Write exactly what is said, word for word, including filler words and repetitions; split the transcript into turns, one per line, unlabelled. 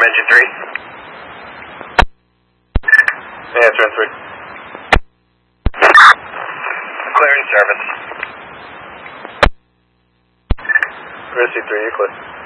confirm engine three. Yeah, turn three. Clearing service. Rescue three, you clear.